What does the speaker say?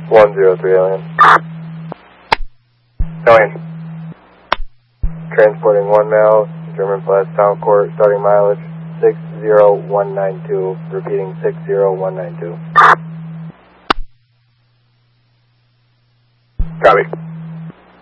103 Alien. Alien. Transporting 1 male, German Flats Town Court, starting mileage 60192, repeating 60192. Copy.